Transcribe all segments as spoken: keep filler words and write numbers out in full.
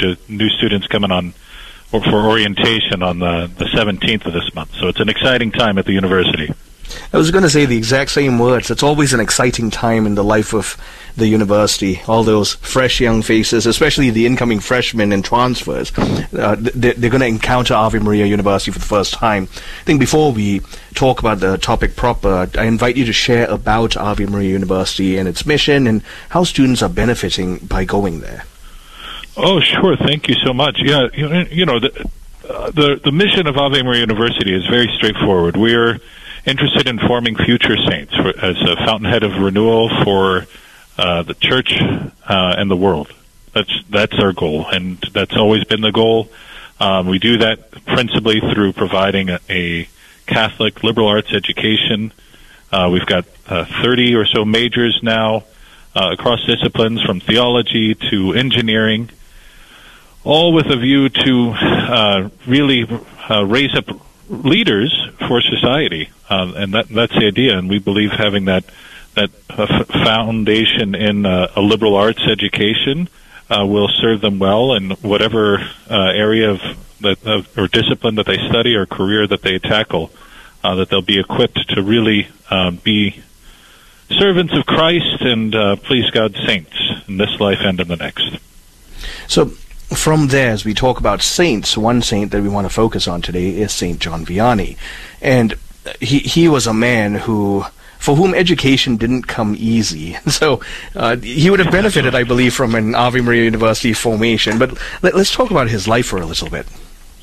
to new students coming on or for orientation on the, the seventeenth of this month. So it's an exciting time at the university. I was going to say the exact same words. It's always an exciting time in the life of the university. All those fresh young faces, especially the incoming freshmen and transfers, uh, they're, they're going to encounter Ave Maria University for the first time. I think before we talk about the topic proper, I invite you to share about Ave Maria University and its mission and how students are benefiting by going there. Oh, sure. Thank you so much. Yeah, you know, you know the, uh, the, the mission of Ave Maria University is very straightforward. We're interested in forming future saints for, as a fountainhead of renewal for uh, the church uh, and the world. That's that's our goal, and that's always been the goal. Um, we do that principally through providing a, a Catholic liberal arts education. Uh, we've got uh, thirty or so majors now uh, across disciplines, from theology to engineering, all with a view to uh, really uh, raise up leaders for society, um, and that that's the idea. And we believe having that that uh, f- foundation in uh, a liberal arts education uh, will serve them well in whatever uh, area of that of, or discipline that they study or career that they tackle. Uh, that they'll be equipped to really uh, be servants of Christ and uh, please God's saints in this life and in the next. So, from there, as we talk about saints, one saint that we want to focus on today is Saint John Vianney. And he he was a man who, for whom education didn't come easy. So uh, he would have benefited, I believe, from an Ave Maria University formation. But let, let's talk about his life for a little bit.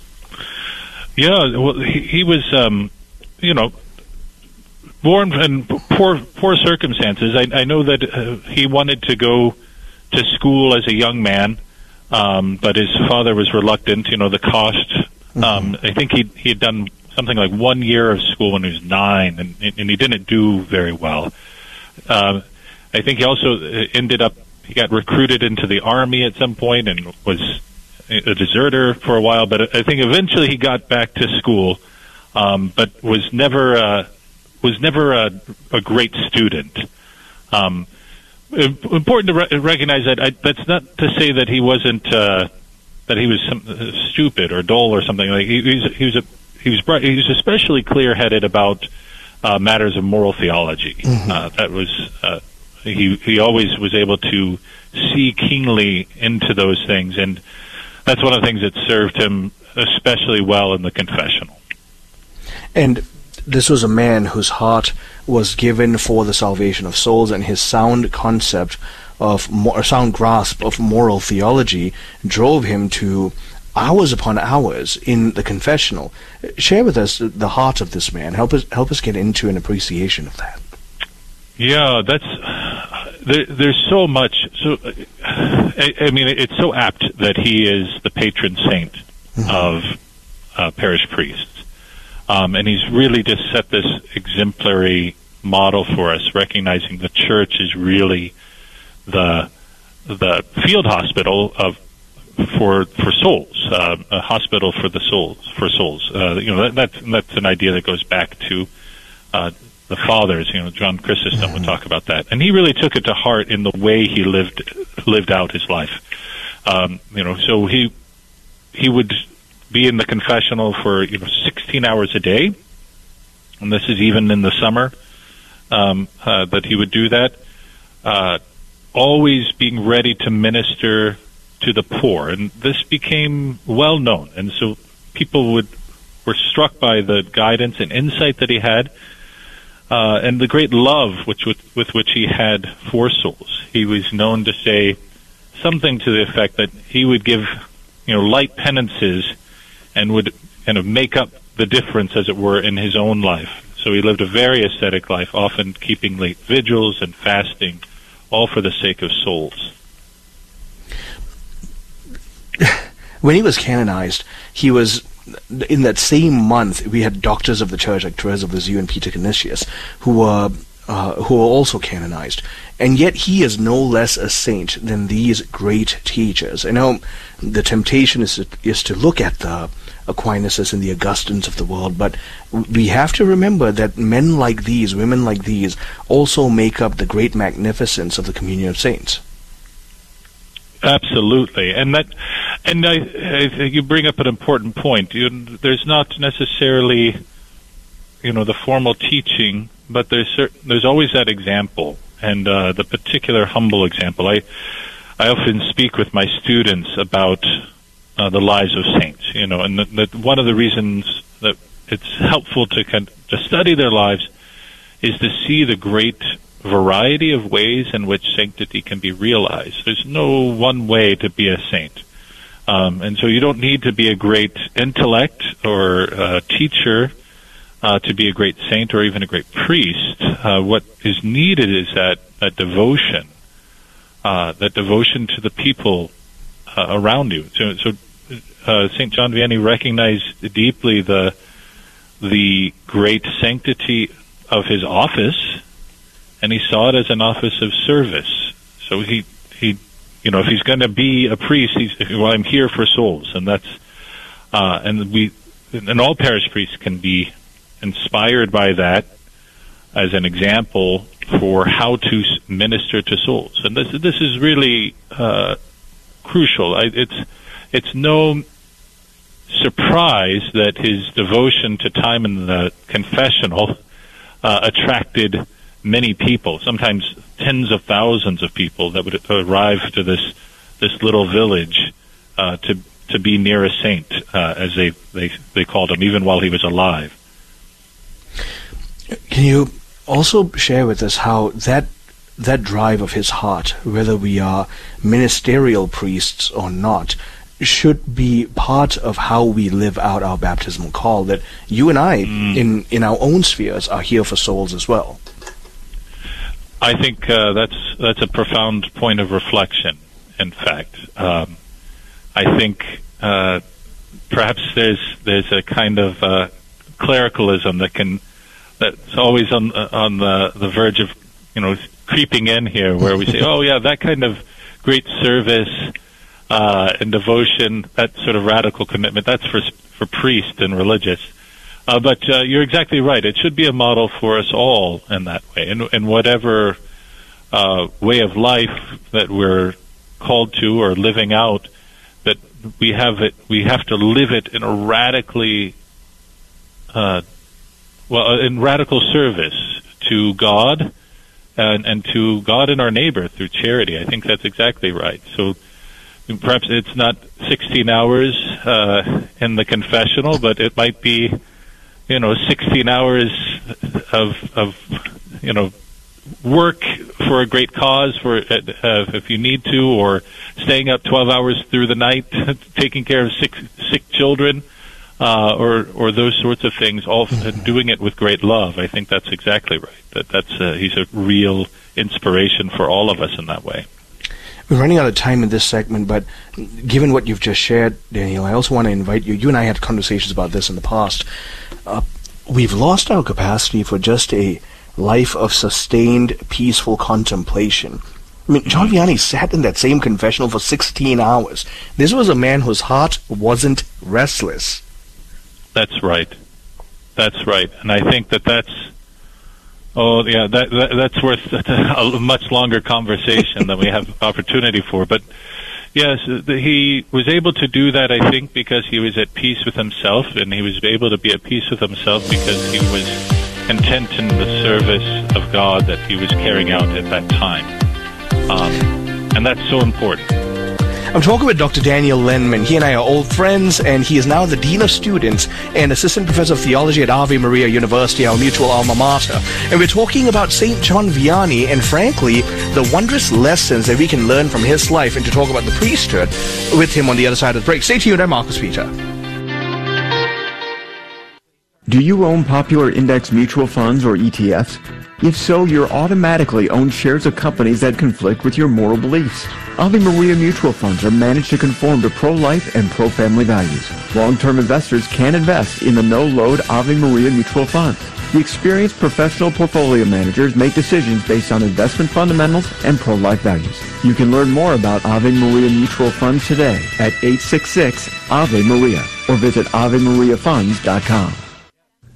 Yeah, well, he, he was, um, you know, born in poor, poor circumstances. I, I know that uh, he wanted to go to school as a young man. Um, but his father was reluctant, you know, the cost. Um, I think he he had done something like one year of school when he was nine, and, and he didn't do very well. Uh, I think he also ended up, he got recruited into the army at some point and was a deserter for a while, but I think eventually he got back to school, um, but was never, uh, was never a, a great student. Um, Important to re- recognize that. I, that's not to say that he wasn't uh, that he was some, uh, stupid or dull or something. Like he, he was, he was a he was bright, he was especially clear-headed about uh, matters of moral theology. Mm-hmm. Uh, that was uh, he he always was able to see keenly into those things, and that's one of the things that served him especially well in the confessional. And this was a man whose heart was given for the salvation of souls, and his sound concept of, or sound grasp of moral theology drove him to hours upon hours in the confessional. Share with us the heart of this man. Help us help us get into an appreciation of that. Yeah, that's there, there's so much. So, I, I mean, it's so apt that he is the patron saint mm-hmm. of uh, parish priests. Um, and he's really just set this exemplary model for us, recognizing the church is really the the field hospital of for for souls, uh, a hospital for the souls for souls. Uh, you know, that, that's that's an idea that goes back to uh, the fathers. You know, John Chrysostom mm-hmm. would talk about that, and he really took it to heart in the way he lived lived out his life. Um, you know, so he he would be in the confessional for you know sixteen hours a day, and this is even in the summer um, uh, that he would do that. Uh, always being ready to minister to the poor, and this became well known, and so people would were struck by the guidance and insight that he had, uh, and the great love which with, with which he had for souls. He was known to say something to the effect that he would give you know light penances and would kind of make up the difference, as it were, in his own life. So he lived a very ascetic life, often keeping late vigils and fasting, all for the sake of souls. When he was canonized, he was, in that same month, we had doctors of the church like Therese of Lisieux and Peter Canisius, who were uh, who were also canonized. And yet he is no less a saint than these great teachers. I know the temptation is to, is to look at the Aquinas and the Augustines of the world, but we have to remember that men like these, women like these, also make up the great magnificence of the communion of saints. Absolutely, and that And I, I think you bring up an important point. You, there's not necessarily, you know, the formal teaching, but there's certain, there's always that example, and uh, the particular humble example. I I often speak with my students about uh, the lives of saints, you know, and that, that one of the reasons that it's helpful to to study their lives is to see the great variety of ways in which sanctity can be realized. There's no one way to be a saint. Um, and so you don't need to be a great intellect or uh, teacher uh, to be a great saint or even a great priest. Uh, what is needed is that, that devotion, uh, that devotion to the people uh, around you. So, so uh, Saint John Vianney recognized deeply the the great sanctity of his office, and he saw it as an office of service. So he he. You know, if he's going to be a priest, he's, well, I'm here for souls, and that's, uh, and we, and all parish priests can be inspired by that as an example for how to minister to souls. And this, this is really uh, crucial. I, it's, it's no surprise that his devotion to time in the confessional uh, attracted many people, sometimes tens of thousands of people that would arrive to this this little village uh, to to be near a saint, uh, as they, they they called him, even while he was alive. Can you also share with us how that that drive of his heart, whether we are ministerial priests or not, should be part of how we live out our baptismal call, that you and I, mm. in, in our own spheres, are here for souls as well? I think uh, that's that's a profound point of reflection. In fact, um, I think uh, perhaps there's there's a kind of uh, clericalism that can that's always on on the the verge of, you know, creeping in here, where we say, oh yeah, that kind of great service uh, and devotion, that sort of radical commitment, that's for for priests and religious. Uh, but uh, you're exactly right. It should be a model for us all in that way, in, in whatever uh, way of life that we're called to or living out. That we have it, we have to live it in a radically, uh, well, in radical service to God and, and to God and our neighbor through charity. I think that's exactly right. So perhaps it's not sixteen hours uh, in the confessional, but it might be, you know, sixteen hours of, of, you know, work for a great cause, for uh, if you need to, or staying up twelve hours through the night, taking care of sick sick children, uh, or or those sorts of things. All doing it with great love. I think that's exactly right. That that's uh, he's a real inspiration for all of us in that way. We're running out of time in this segment, but given what you've just shared, Daniel, I also want to invite you. You and I had conversations about this in the past. Uh, we've lost our capacity for just a life of sustained, peaceful contemplation. I mean, John Vianney sat in that same confessional for sixteen hours. This was a man whose heart wasn't restless. That's right. That's right. And I think that that's, oh, yeah, that, that that's worth a much longer conversation than we have opportunity for. But yes, he was able to do that, I think, because he was at peace with himself, and he was able to be at peace with himself because he was content in the service of God that he was carrying out at that time. Um, and that's so important. I'm talking with Doctor Daniel Lenman. He and I are old friends, and he is now the Dean of Students and Assistant Professor of Theology at Ave Maria University, our mutual alma mater. And we're talking about Saint John Vianney and, frankly, the wondrous lessons that we can learn from his life, and to talk about the priesthood with him on the other side of the break. Stay tuned. I'm Marcus Peter. Do you own popular index mutual funds or E T Fs? If so, you're automatically own shares of companies that conflict with your moral beliefs. Ave Maria mutual funds are managed to conform to pro-life and pro-family values. Long-term investors can invest in the no-load Ave Maria mutual funds. The experienced professional portfolio managers make decisions based on investment fundamentals and pro-life values. You can learn more about Ave Maria mutual funds today at eight six six Ave Maria or visit ave maria funds dot com.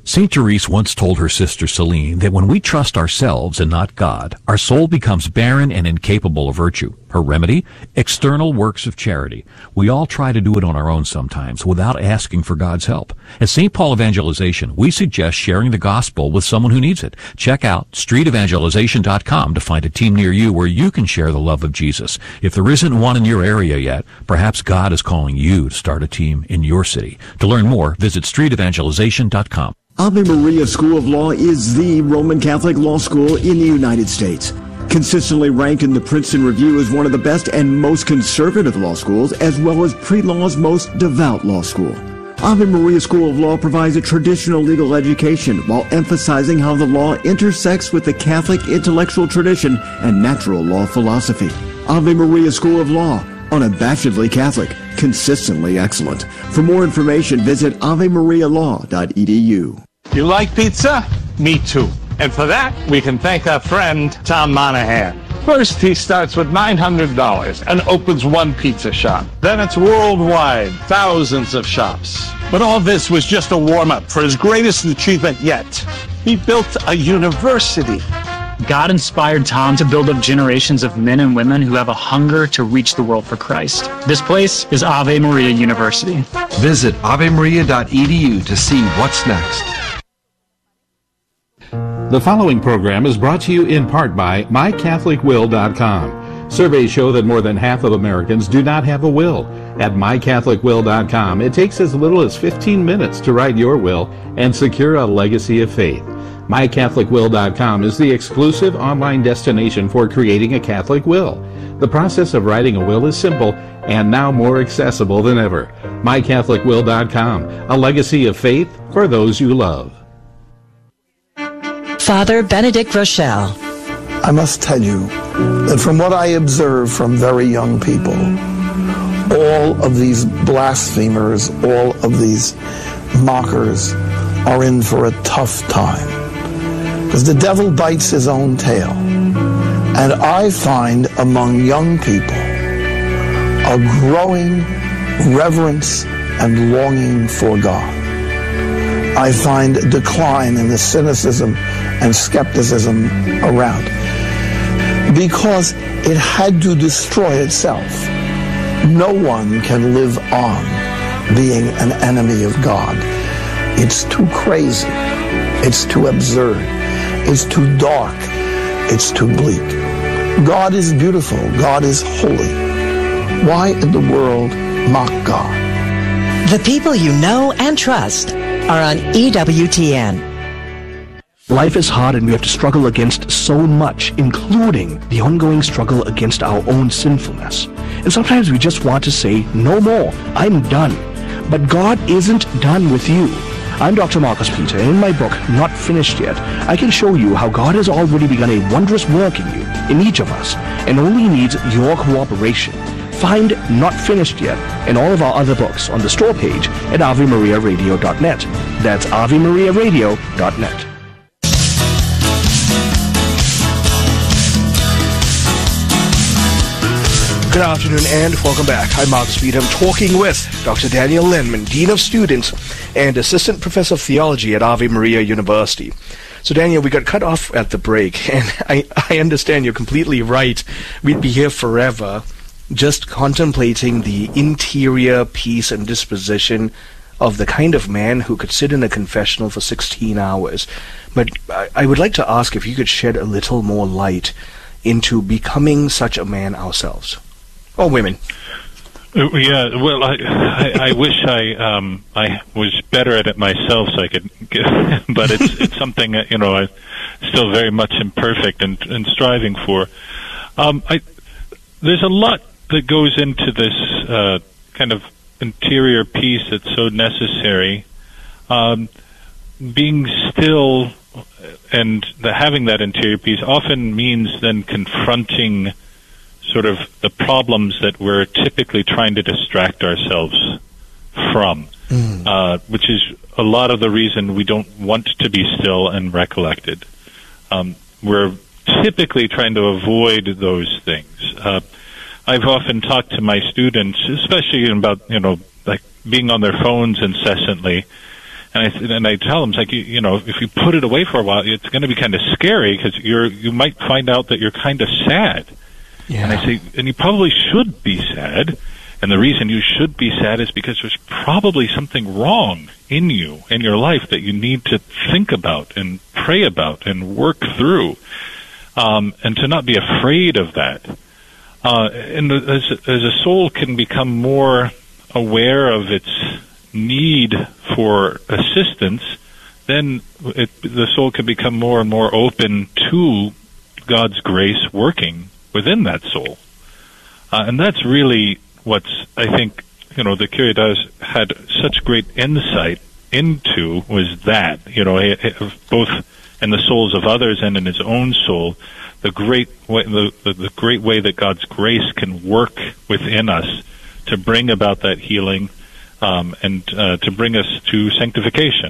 Saint Therese once told her sister Celine that when we trust ourselves and not God, our soul becomes barren and incapable of virtue. Her remedy? External works of charity. We all try to do it on our own sometimes without asking for God's help. At Saint Paul Evangelization, we suggest sharing the gospel with someone who needs it. Check out street evangelization dot com to find a team near you where you can share the love of Jesus. If there isn't one in your area yet, perhaps God is calling you to start a team in your city. To learn more, visit street evangelization dot com. Ave Maria School of Law is the Roman Catholic law school in the United States. Consistently ranked in the Princeton Review as one of the best and most conservative law schools, as well as pre-law's most devout law school. Ave Maria School of Law provides a traditional legal education while emphasizing how the law intersects with the Catholic intellectual tradition and natural law philosophy. Ave Maria School of Law, unabashedly Catholic, consistently excellent. For more information, visit ave maria law dot e d u. You like pizza? Me too. And for that, we can thank our friend, Tom Monahan. First, he starts with nine hundred dollars and opens one pizza shop. Then it's worldwide, thousands of shops. But all this was just a warm-up for his greatest achievement yet. He built a university. God inspired Tom to build up generations of men and women who have a hunger to reach the world for Christ. This place is Ave Maria University. Visit ave maria dot e d u to see what's next. The following program is brought to you in part by my catholic will dot com. Surveys show that more than half of Americans do not have a will. At my catholic will dot com, it takes as little as fifteen minutes to write your will and secure a legacy of faith. my catholic will dot com is the exclusive online destination for creating a Catholic will. The process of writing a will is simple and now more accessible than ever. my catholic will dot com, a legacy of faith for those you love. Father Benedict Rochelle. I must tell you that from what I observe from very young people, all of these blasphemers, all of these mockers are in for a tough time. Because the devil bites his own tail. And I find among young people a growing reverence and longing for God. I find a decline in the cynicism and skepticism around. Because it had to destroy itself. No one can live on being an enemy of God. It's too crazy. It's too absurd. It's too dark. It's too bleak. God is beautiful. God is holy. Why in the world mock God? The people you know and trust are on E W T N. Life is hard and we have to struggle against so much, including the ongoing struggle against our own sinfulness. And sometimes we just want to say, no more, I'm done. But God isn't done with you. I'm Doctor Marcus Peter, and in my book, Not Finished Yet, I can show you how God has already begun a wondrous work in you, in each of us, and only needs your cooperation. Find Not Finished Yet and all of our other books on the store page at ave maria radio dot net. That's ave maria radio dot net. Good afternoon and welcome back. I'm Marcus Peter. I'm talking with Doctor Daniel Linman, Dean of Students and Assistant Professor of Theology at Ave Maria University. So Daniel, we got cut off at the break, and I, I understand you're completely right. We'd be here forever just contemplating the interior peace and disposition of the kind of man who could sit in a confessional for sixteen hours. But I, I would like to ask if you could shed a little more light into becoming such a man ourselves. Or women. Uh, yeah, well, I, I, I wish I um, I was better at it myself, so I could. Get, but it's it's something that, you know, I'm still very much imperfect and, and striving for. Um, I there's a lot that goes into this uh, kind of interior peace that's so necessary. Um, being still and the, having that interior peace often means then confronting sort of the problems that we're typically trying to distract ourselves from, mm. uh, which is a lot of the reason we don't want to be still and recollected. Um, we're typically trying to avoid those things. Uh, I've often talked to my students, especially about, you know, like being on their phones incessantly, And I and I tell them, it's like, you, you know, if you put it away for a while, it's going to be kind of scary because you're you might find out that you're kind of sad. Yeah. And I say, and you probably should be sad. And the reason you should be sad is because there's probably something wrong in you, in your life, that you need to think about and pray about and work through, um, and to not be afraid of that. Uh, and as, as a soul can become more aware of its need for assistance, then it, the soul can become more and more open to God's grace working within that soul. Uh, and that's really what's, I think, you know, the Kyrie Das had such great insight into, was that, you know, both in the souls of others and in his own soul, the great way, the, the, the great way that God's grace can work within us to bring about that healing, um, and uh, to bring us to sanctification.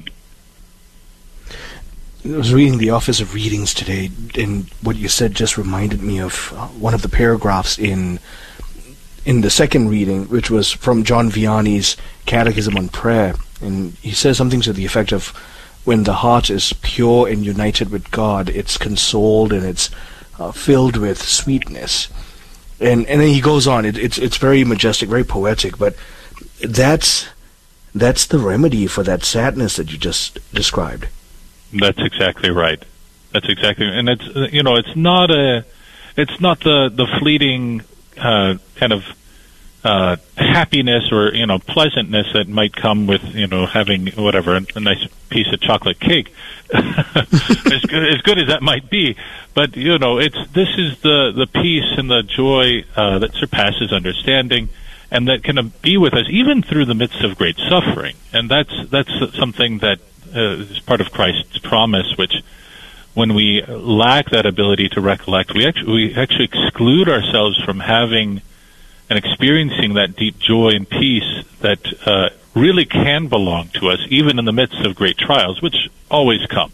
I was reading the Office of Readings today, and what you said just reminded me of uh, one of the paragraphs in in the second reading, which was from John Vianney's Catechism on Prayer. And he says something to the effect of, when the heart is pure and united with God, it's consoled and it's uh, filled with sweetness. And and then he goes on. It, it's it's very majestic, very poetic, but that's that's the remedy for that sadness that you just described. That's exactly right. That's exactly, and it's, you know, it's not a, it's not the the fleeting uh, kind of uh, happiness or, you know, pleasantness that might come with, you know, having whatever, a, a nice piece of chocolate cake, as good as good as that might be. But, you know, it's this is the the peace and the joy uh, that surpasses understanding, and that can be with us even through the midst of great suffering. And that's that's something that uh, is part of Christ's promise, which, when we lack that ability to recollect, we actually we actually exclude ourselves from having and experiencing that deep joy and peace that uh, really can belong to us, even in the midst of great trials, which always come.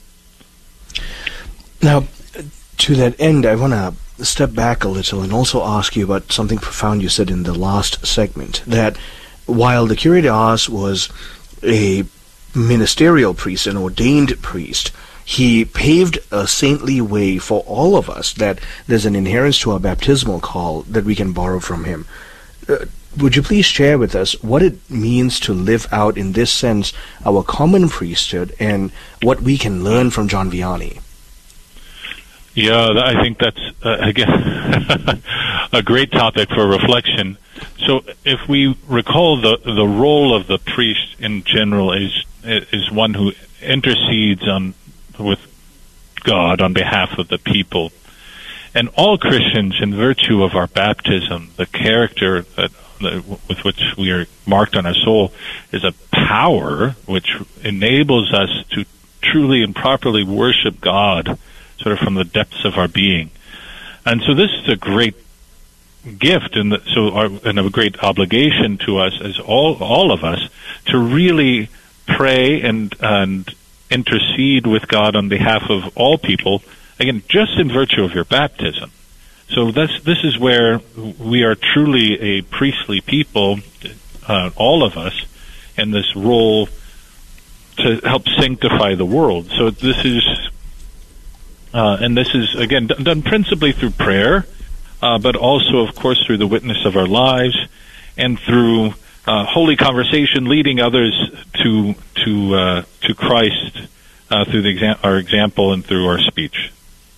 Now, to that end, I want to step back a little and also ask you about something profound you said in the last segment, that while the Kyrie Das was a ministerial priest, an ordained priest, he paved a saintly way for all of us, that there's an inherence to our baptismal call that we can borrow from him. Uh, would you please share with us what it means to live out, in this sense, our common priesthood, and what we can learn from John Vianney? Yeah, I think that's, uh, again, a great topic for reflection. So if we recall, the the role of the priest in general is is one who intercedes on with God on behalf of the people. And all Christians, in virtue of our baptism, the character that, that with which we are marked on our soul, is a power which enables us to truly and properly worship God, sort of from the depths of our being. And so this is a great gift, and the, so our, and a great obligation to us, as all all of us, to really pray and and intercede with God on behalf of all people, again, just in virtue of your baptism. So that's, this is where we are truly a priestly people, uh, all of us, in this role to help sanctify the world. So this is, uh, and this is, again, d- done principally through prayer, uh, but also, of course, through the witness of our lives, and through Uh, holy conversation, leading others to to uh, to Christ uh, through the exa- our example and through our speech.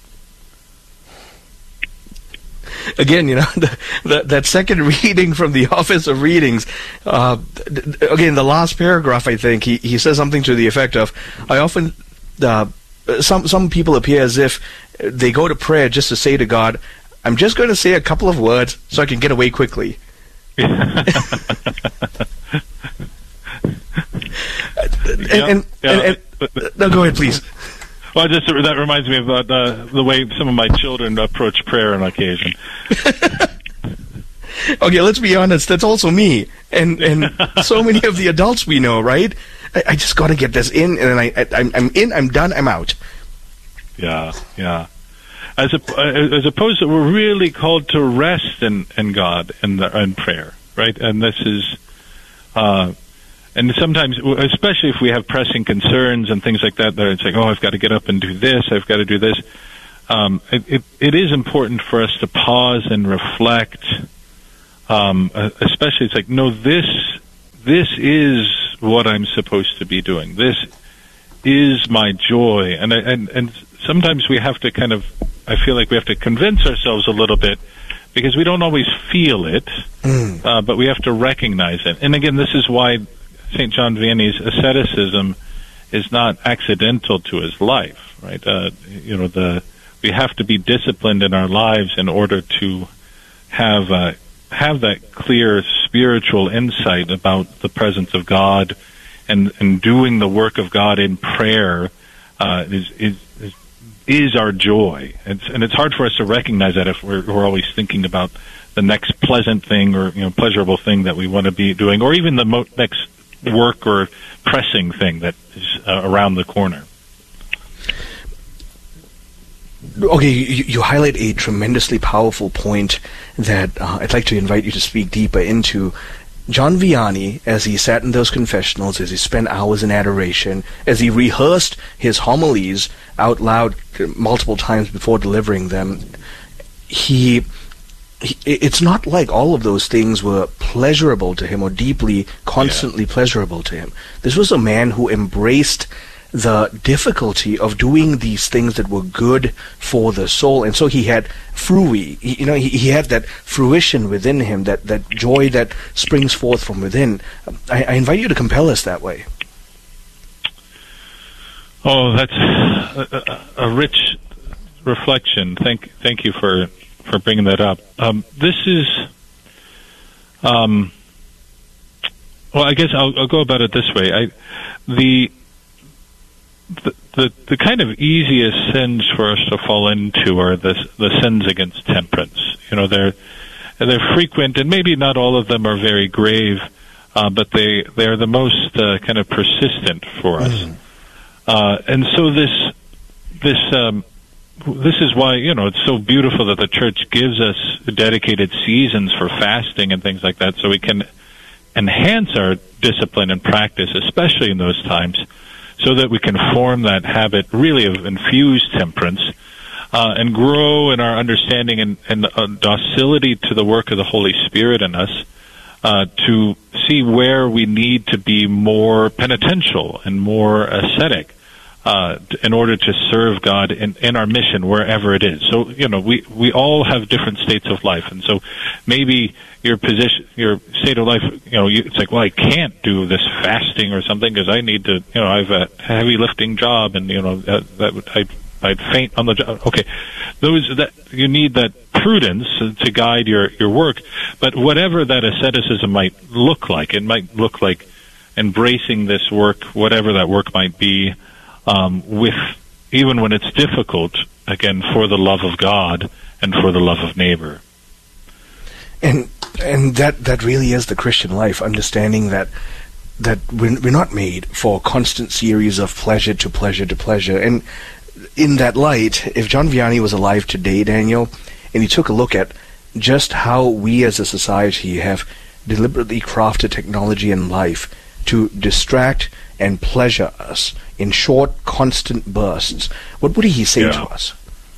Again, you know, the, the, that second reading from the Office of Readings, uh, again, the last paragraph, I think, he, he says something to the effect of, I often, uh, some some people appear as if they go to prayer just to say to God, I'm just going to say a couple of words so I can get away quickly. and, yeah, and, yeah. and, and no, go ahead, please. Well, just that reminds me of uh, the, the way some of my children approach prayer on occasion. Okay, let's be honest. That's also me, and and so many of the adults we know, right? I, I just got to get this in, and I, I I'm, I'm in, I'm done, I'm out. Yeah, yeah. As, a, as opposed to, we're really called to rest in, in God and in, in prayer, right? And this is, uh, and sometimes, especially if we have pressing concerns and things like that, that it's like, oh, I've got to get up and do this, I've got to do this. Um, it, it, it is important for us to pause and reflect. Um, especially, it's like, no, this this is what I'm supposed to be doing. This is my joy, and and and sometimes we have to kind of, I feel like we have to convince ourselves a little bit, because we don't always feel it, mm. uh, but we have to recognize it. And again, this is why Saint John Vianney's asceticism is not accidental to his life, right? Uh, you know, the we have to be disciplined in our lives in order to have uh, have that clear spiritual insight about the presence of God, and, and doing the work of God in prayer uh, is, is is is our joy. It's, and it's hard for us to recognize that if we're, we're always thinking about the next pleasant thing or, you know, pleasurable thing that we want to be doing, or even the mo- next work or pressing thing that is uh, around the corner. Okay, you, you highlight a tremendously powerful point that uh, I'd like to invite you to speak deeper into. John Vianney, as he sat in those confessionals, as he spent hours in adoration, as he rehearsed his homilies out loud multiple times before delivering them, he, he it's not like all of those things were pleasurable to him or deeply, constantly yeah. pleasurable to him. This was a man who embraced the difficulty of doing these things that were good for the soul, and so he had frui, he, you know, he, he had that fruition within him, that, that joy that springs forth from within. I, I invite you to compel us that way. Oh, that's a, a, a rich reflection. Thank, thank you for for bringing that up. Um, this is, um, well, I guess I'll, I'll go about it this way. I the The, the the kind of easiest sins for us to fall into are the the sins against temperance. You know, they're they're frequent, and maybe not all of them are very grave, uh, but they they are the most uh, kind of persistent for us. Mm. Uh, and so this this um, this is why, you know, it's so beautiful that the Church gives us dedicated seasons for fasting and things like that, so we can enhance our discipline and practice, especially in those times, so that we can form that habit really of infused temperance uh, and grow in our understanding and, and uh, docility to the work of the Holy Spirit in us, uh, to see where we need to be more penitential and more ascetic uh, in order to serve God in, in our mission wherever it is. So, you know, we, we all have different states of life, and so maybe your position, your state of life, you know, you, it's like, well, I can't do this fasting or something because I need to, you know, I have a heavy lifting job, and, you know, that, that would, I'd, I'd faint on the job. Okay, those that you need that prudence to guide your your work, but whatever that asceticism might look like, it might look like embracing this work, whatever that work might be, um, with even when it's difficult, again, for the love of God and for the love of neighbor. And and that, that really is the Christian life, understanding that that we're, we're not made for a constant series of pleasure to pleasure to pleasure. And in that light, if John Vianney was alive today, Daniel, and he took a look at just how we as a society have deliberately crafted technology and life to distract and pleasure us in short, constant bursts, what would he say yeah. to us?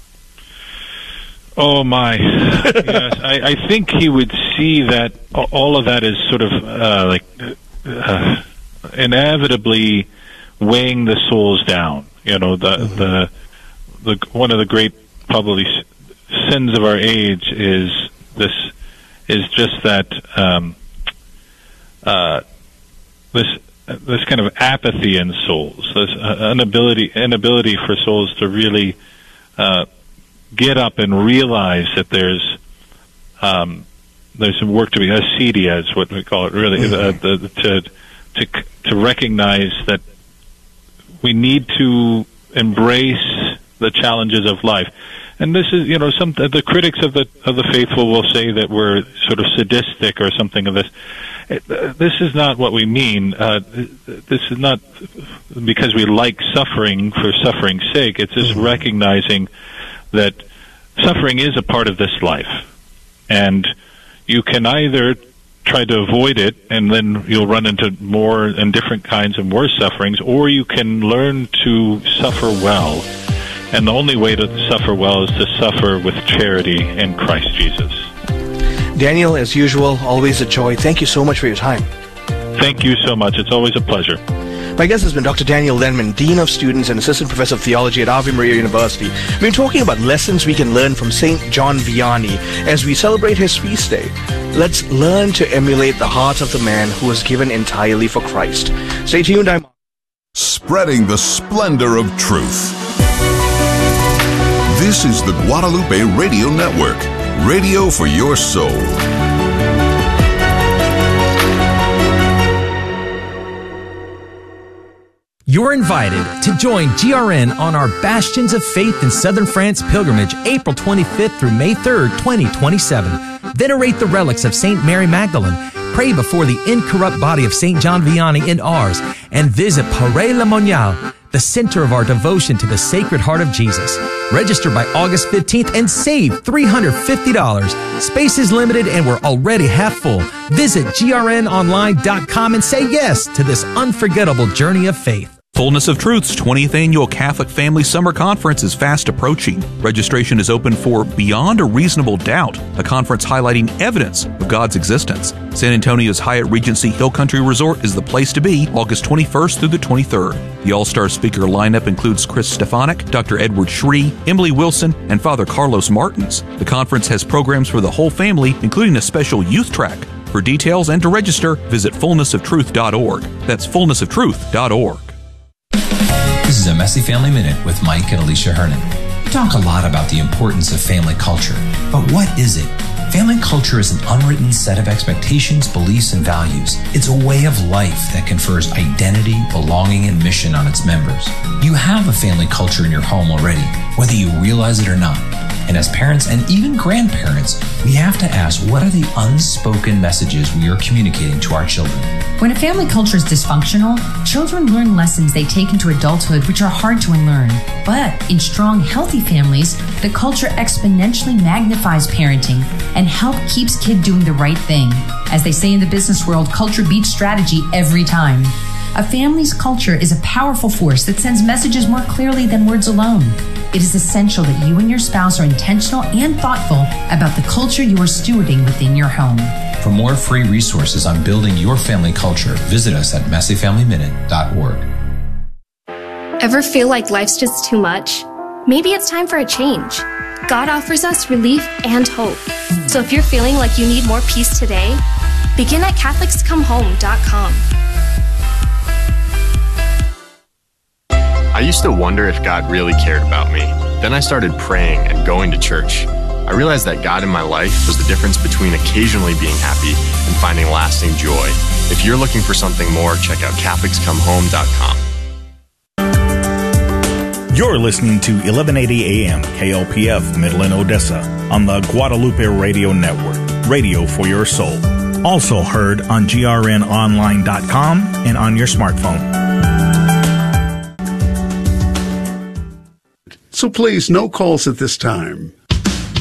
Oh my! Yes, I, I think he would see that all of that is sort of uh, like uh, inevitably weighing the souls down. You know, the mm-hmm. the the one of the great probably sins of our age is this is just that um, uh, this this kind of apathy in souls, this uh, inability inability for souls to really uh, get up and realize that there's um, there's some work to be. Acedia is what we call it, really, mm-hmm. uh, the, to to to recognize that we need to embrace the challenges of life. And this is, you know, some the critics of the of the faithful will say that we're sort of sadistic or something of this. It, uh, this is not what we mean. Uh, this is not because we like suffering for suffering's sake. It's just mm-hmm. recognizing that suffering is a part of this life, and you can either try to avoid it, and then you'll run into more and different kinds and worse sufferings, or you can learn to suffer well. And the only way to suffer well is to suffer with charity in Christ Jesus. Daniel, as usual, always a joy. Thank you so much for your time. Thank you so much. It's always a pleasure. My guest has been Doctor Daniel Denman, Dean of Students and Assistant Professor of Theology at Ave Maria University. We've been talking about lessons we can learn from Saint John Vianney as we celebrate his feast day. Let's learn to emulate the heart of the man who was given entirely for Christ. Stay tuned. I'm spreading the splendor of truth. This is the Guadalupe Radio Network, radio for your soul. You're invited to join G R N on our Bastions of Faith in Southern France pilgrimage, April twenty-fifth through May third, twenty twenty-seven. Venerate the relics of Saint Mary Magdalene, pray before the incorrupt body of Saint John Vianney in Ars, and visit Paray-le-Monial, the center of our devotion to the Sacred Heart of Jesus. Register by August fifteenth and save three hundred fifty dollars. Space is limited and we're already half full. Visit G R N online dot com and say yes to this unforgettable journey of faith. Fullness of Truth's twentieth Annual Catholic Family Summer Conference is fast approaching. Registration is open for Beyond a Reasonable Doubt, a conference highlighting evidence of God's existence. San Antonio's Hyatt Regency Hill Country Resort is the place to be, August twenty-first through the twenty-third. The all-star speaker lineup includes Chris Stefanik, Doctor Edward Shree, Emily Wilson, and Father Carlos Martins. The conference has programs for the whole family, including a special youth track. For details and to register, visit fullness of truth dot org. That's fullness of truth dot org. This is a Messy Family Minute with Mike and Alicia Hernan. We talk a lot about the importance of family culture, but what is it? Family culture is an unwritten set of expectations, beliefs, and values. It's a way of life that confers identity, belonging, and mission on its members. You have a family culture in your home already, whether you realize it or not. And as parents and even grandparents, we have to ask, what are the unspoken messages we are communicating to our children? When a family culture is dysfunctional, children learn lessons they take into adulthood which are hard to unlearn. But in strong, healthy families, the culture exponentially magnifies parenting and help keeps kid doing the right thing. As they say in the business world, culture beats strategy every time. A family's culture is a powerful force that sends messages more clearly than words alone. It is essential that you and your spouse are intentional and thoughtful about the culture you are stewarding within your home. For more free resources on building your family culture, visit us at messy family minute dot org. Ever feel like life's just too much? Maybe it's time for a change. God offers us relief and hope. So if you're feeling like you need more peace today, begin at catholics come home dot com. I used to wonder if God really cared about me. Then I started praying and going to church. I realized that God in my life was the difference between occasionally being happy and finding lasting joy. If you're looking for something more, check out catholics come home dot com. You're listening to eleven eighty A M K L P F Midland, Odessa on the Guadalupe Radio Network, radio for your soul. Also heard on G R N online dot com and on your smartphone. So please, no calls at this time.